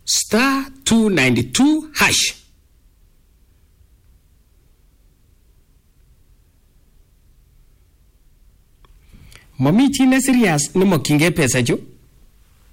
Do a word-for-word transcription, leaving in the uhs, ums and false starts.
star two ninety-two hash. Mami chi ne serious ne mokyingei pesa chu